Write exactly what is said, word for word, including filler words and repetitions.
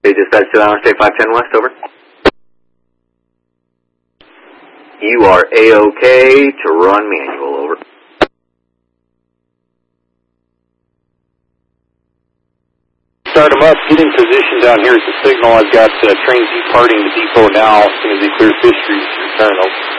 Dispatch to Island State five ten West, over. You are A-OK to run manual, over. Start them up, get in position down here at the signal. I've got uh, train departing the depot now. As soon as he clears Fish Street, return, over.